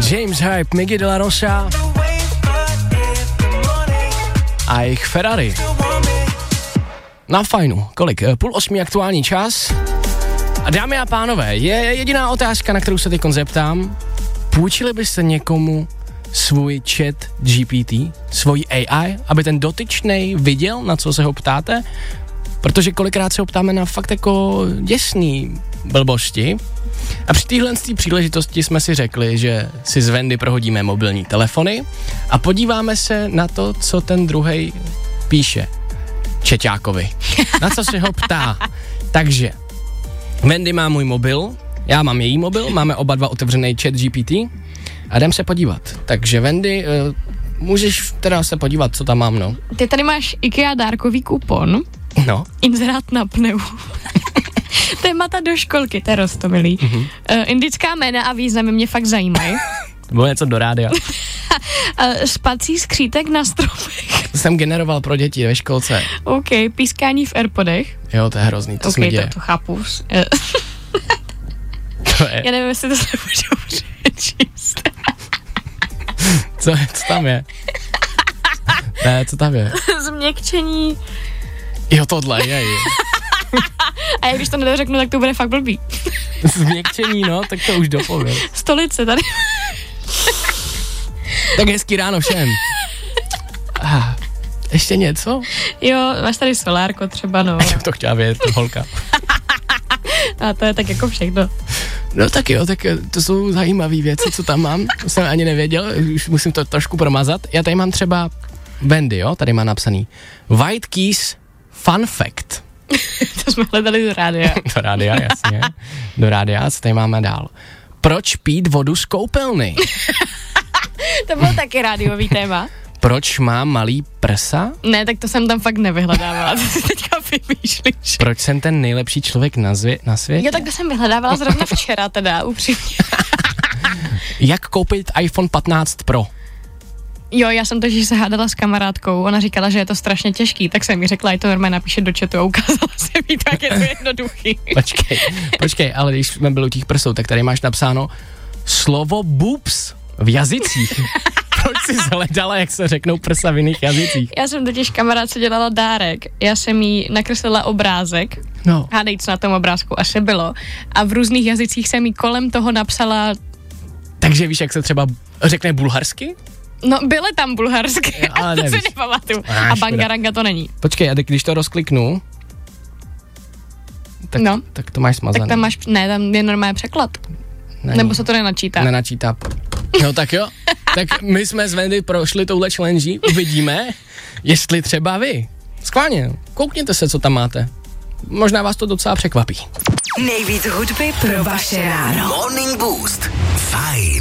James Hype, Miggy de la Rosa a jejich Ferrari. Na fajnu, kolik? 7:30 aktuální čas. A dámy a pánové, je jediná otázka, na kterou se teď zeptám. Půjčili byste někomu svůj chat GPT, svůj AI, aby ten dotyčnej viděl, na co se ho ptáte? Protože kolikrát se ho ptáme na fakt jako děsný blbosti. A při téhle příležitosti jsme si řekli, že si z Wendy prohodíme mobilní telefony a podíváme se na to, co ten druhej píše čeťákovi. Na co se ho ptá. Takže Wendy má můj mobil, já mám její mobil, máme oba dva otevřený chat GPT a jdem se podívat. Takže Wendy, můžeš teda se podívat, co tam mám, no. Ty tady máš IKEA dárkový kupon. No. Inzerát na pneu. Témata do školky, to je roztomilý. Indická jména a významy mě fakt zajímají. Bylo něco do rádia. Spací skřítek na stromech. To jsem generoval pro děti ve školce. OK, pískání v AirPodech. Jo, to je hrozný, to se mi děje. To chápu. To je. Já nevím, jestli to se můžu přečíst. Co tam je? Ne, co tam je? Změkčení. Jo, tohle, jej. A jak když to nedořeknu, tak to bude fakt blbý. Změkčení, no, tak to už dopovím. Stolice tady. Tak hezký ráno všem. Ještě něco? Jo, máš tady solárko třeba, no. Já to chtěla vědět, holka. A to je tak jako všechno. No tak jo, tak to jsou zajímavé věci, co tam mám. To jsem ani nevěděl, už musím to trošku promazat. Já tady mám třeba Wendy, jo, tady má napsaný White Keys Fun Fact. To jsme hledali do rádia. Do rádia, jasně. Do rádia, co tady máme dál. Proč pít vodu z koupelny? To bylo taky rádiový téma. Proč má malý prsa? Ne, tak to jsem tam fakt nevyhledávala, to si teďka vymýšlíš. Proč jsem ten nejlepší člověk na světě? Jo, tak to jsem vyhledávala zrovna včera teda, upřímně. Jak koupit iPhone 15 Pro? Jo, já jsem totiž se hádala s kamarádkou, ona říkala, že je to strašně těžký, tak jsem mi řekla, že to normálně napíše do chatu a ukázala se mi, tak je to jednoduchý. Počkej, ale když jsme byli u těch prsou, tak tady máš napsáno slovo boobs v jazycích. Proč jsi hledala, jak se řeknou prsa v jiných jazycích? Já jsem totiž kamarádce dělala dárek, já jsem jí nakreslila obrázek, no. Hádej, co na tom obrázku asi bylo, a v různých jazycích jsem jí kolem toho napsala. Takže víš, jak se třeba řekne bulharsky? No, byly tam bulharsky, ale to si nepamatuju. A bangaranga to není. Počkej, a když to rozkliknu, tak to máš smazaný. Tak tam máš, ne, tam je normální překlad. Není. Nebo se to nenačítá? Nenačítá. No tak jo, tak my jsme z Wendy prošli touhle challenge, uvidíme, jestli třeba vy. Skválně, koukněte se, co tam máte. Možná vás to docela překvapí. Nejvíc hudby pro vaše ráno. Morning Boost. Fajn.